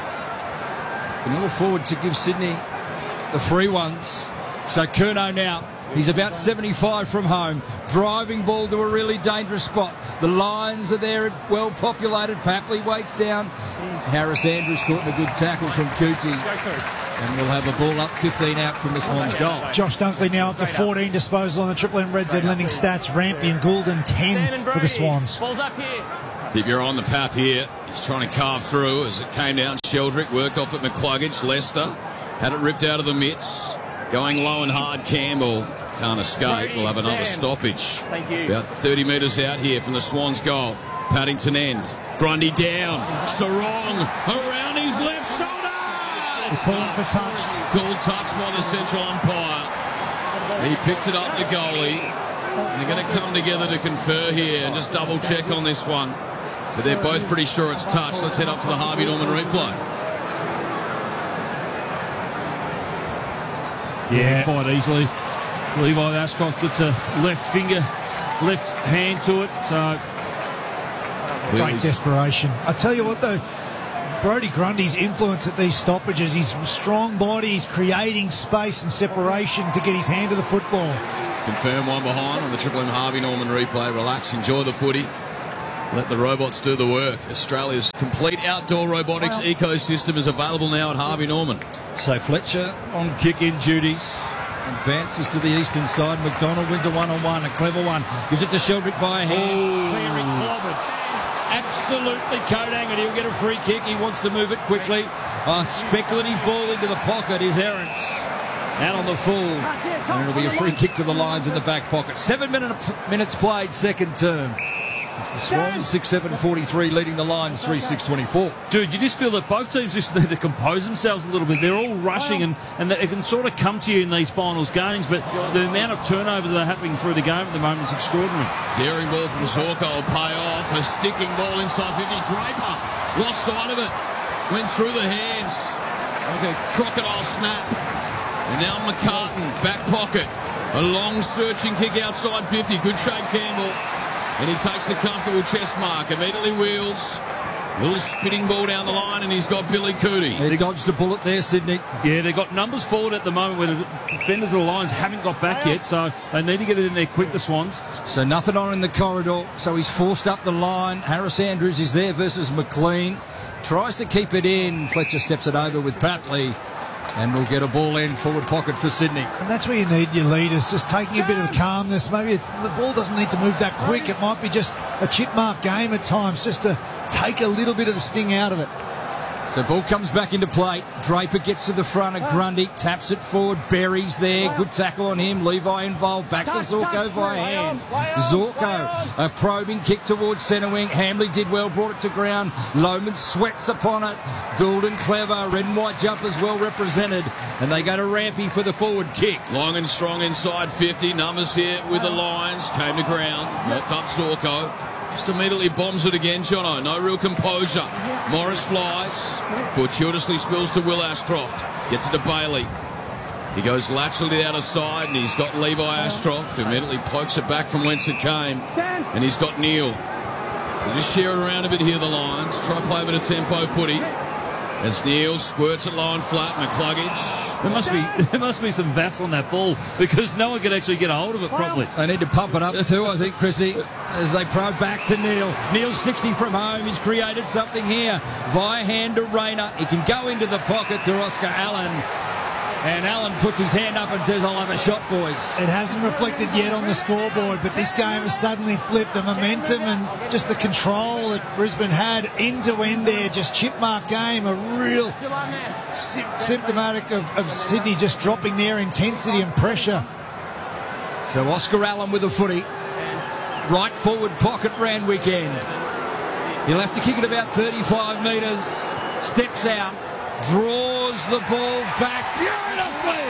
Another forward to give Sydney the free ones. So Curnow now, he's about seventy-five from home, driving ball to a really dangerous spot. The Lions are there, well populated. Papley waits down. Harris Andrews caught in a good tackle from Cootie. And we'll have a ball up, fifteen out from the Swans' goal. Josh Dunkley now up to fourteen disposal on the Triple M Red Z lending stats. Rampy and Goulden ten for the Swans. Keep your eye on the Pap here. He's trying to carve through as it came down. Sheldrick worked off at McCluggage. Leicester had it ripped out of the mitts. Going low and hard, Campbell can't escape. We'll have another stoppage. About thirty metres out here from the Swans' goal. Paddington end. Grundy down. Sarong around his left shoulder. It's called for touch. Called touch by the central umpire. He picked it up, the goalie. And they're going to come together to confer here and just double check on this one. But they're both pretty sure it's touch. Let's head up to the Harvey Norman replay. Yeah, quite easily. Levi Ashcroft gets a left finger, left hand to it. So great desperation. I tell you what, though, Brodie Grundy's influence at these stoppages, his strong body, he's creating space and separation to get his hand to the football. Confirm one behind on the Triple M Harvey Norman replay. Relax, enjoy the footy. Let the robots do the work. Australia's complete outdoor robotics well, ecosystem is available now at Harvey Norman. So Fletcher on kick-in duties. Advances to the eastern side. McDonald wins a one-on-one, a clever one. Gives it to Sheldrick via hand. Cleary clobbered. Absolutely coat-angered. He'll get a free kick. He wants to move it quickly. A speculative ball into the pocket is Errants. Out on the full. And it'll be a free kick to the Lions in the back pocket. Seven minute, minutes played, second term. It's the Swans, six seven forty-three, leading the Lions, three six twenty-four. Dude, you just feel that both teams just need to compose themselves a little bit. They're all rushing, and, and it can sort of come to you in these finals games, but the amount of turnovers that are happening through the game at the moment is extraordinary. Daring ball from Zorko will pay off. A sticking ball inside fifty. Draper lost sight of it. Went through the hands. Like a crocodile snap. And now McCartan, back pocket. A long searching kick outside fifty. Good shape, Campbell. And he takes the comfortable chest mark. Immediately wheels. Little spinning ball down the line, and he's got Billy Cootie. He dodged a bullet there, Sydney. Yeah, they've got numbers forward at the moment where the defenders of the Lions haven't got back yet, so they need to get it in there quick, the Swans. So nothing on in the corridor, so he's forced up the line. Harris Andrews is there versus McLean. Tries to keep it in. Fletcher steps it over with Papley. And we'll get a ball in, forward pocket for Sydney. And that's where you need your leaders, just taking a bit of calmness. Maybe it, the ball doesn't need to move that quick. It might be just a chip mark game at times, just to take a little bit of the sting out of it. So ball comes back into play. Draper gets to the front of Grundy, taps it forward. Berry's there. Good tackle on him. Levi involved. Back to Zorko via hand. Zorko, a probing kick towards centre wing. Hamley did well, brought it to ground. Lohman sweats upon it. Goulden clever. Red and white jumpers well represented. And they go to Rampy for the forward kick. Long and strong inside fifty. Numbers here with the Lions. Came to ground. Mopped up Zorko. Just immediately bombs it again, Jono. No real composure. Morris flies. Fortuitously spills to Will Ashcroft. Gets it to Bailey. He goes laterally out of side, and he's got Levi Ashcroft, who immediately pokes it back from whence it came. And he's got Neal. So just share it around a bit here, the Lions. Try to play a bit of tempo footy. As Neal squirts it low and flat. McCluggage There must be there must be some Vaseline on that ball because no one can actually get a hold of it properly. They need to pump it up too, I think, Chrissy, as they probe back to Neil. Neil's sixty from home. He's created something here. Via hand to Rayner. He can go into the pocket to Oscar Allen. And Allen puts his hand up and says, I'll have a shot, boys. It hasn't reflected yet on the scoreboard, but this game has suddenly flipped. The momentum and just the control that Brisbane had end to end there, just chipmark game, a real sy- symptomatic of, of Sydney just dropping their intensity and pressure. So Oscar Allen with a footy. Right forward pocket Randwick end. He'll have to kick it about thirty-five metres. Steps out. Draws the ball back beautifully.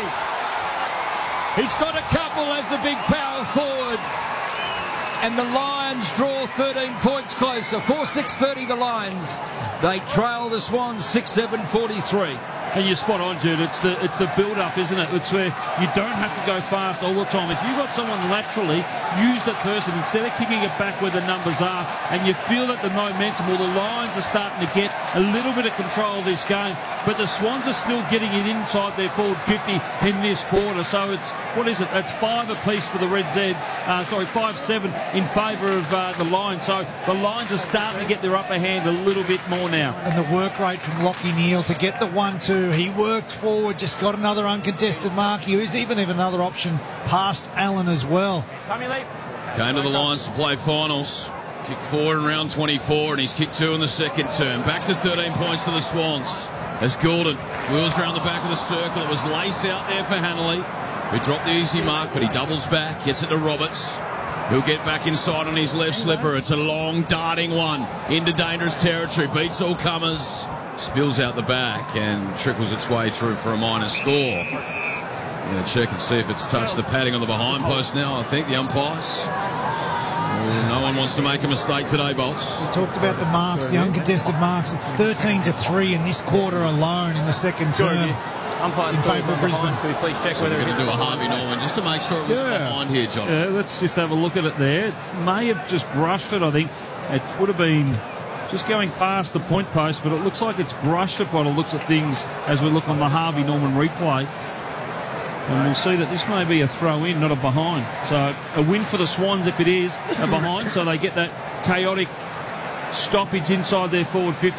He's got a couple as the big power forward. And the Lions draw thirteen points closer. four six thirty the Lions. They trail the Swans six seven forty-three. And you're spot on, Jude. It's the it's the build-up, isn't it? It's where you don't have to go fast all the time. If you've got someone laterally, use that person instead of kicking it back where the numbers are, and you feel that the momentum or the Lions are starting to get a little bit of control of this game, but the Swans are still getting it inside their forward fifty in this quarter. So it's, what is it? It's five apiece for the Red Zeds. Uh, sorry, five seven in favour of uh, the Lions. So the Lions are starting to get their upper hand a little bit more now. And the work rate from Lockie Neal to get the one two. He worked forward, just got another uncontested mark. He was even have another option past Allen as well. Came to the Lions to play finals. Kicked forward in round twenty-four, and he's kicked two in the second term. Back to thirteen points to the Swans as Gordon wheels around the back of the circle. It was Lace out there for Hanley, who dropped the easy mark, but he doubles back, gets it to Roberts. He'll get back inside on his left slipper. It's a long darting one into dangerous territory. Beats all comers. Spills out the back and trickles its way through for a minor score. Yeah, check and see if it's touched the padding on the behind post now, I think, the umpires. Oh, no one wants to make a mistake today, Bolts. We talked about the marks, the uncontested marks. It's thirteen to three in this quarter alone in the second term in favour of Brisbane. Can we please check so whether we're going to do a Harvey Norman just to make sure it was yeah. behind here, John? Yeah, let's just have a look at it there. It may have just brushed it, I think. It would have been just going past the point post, but it looks like it's brushed it by the looks of things as we look on the Harvey Norman replay. And we'll see that this may be a throw-in, not a behind. So a win for the Swans if it is a behind, so they get that chaotic stoppage inside their forward fifty.